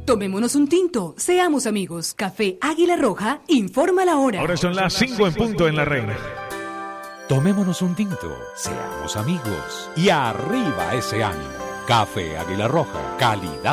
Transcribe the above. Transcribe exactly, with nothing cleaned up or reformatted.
Tomémonos un tinto, seamos amigos. Café Águila Roja, informa la hora. Ahora son las cinco en punto en La Reina. Tomémonos un tinto, seamos amigos. Y arriba ese ánimo. Café Águila Roja, calidad